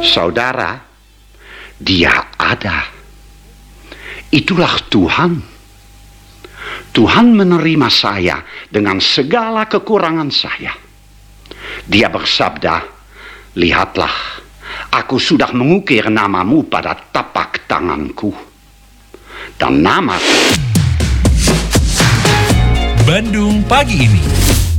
Saudara, Dia ada. Itulah Tuhan. Tuhan menerima saya dengan segala kekurangan saya. Dia bersabda, "Lihatlah, aku sudah mengukir namamu pada tapak tanganku." Dan nama Bandung Pagi Ini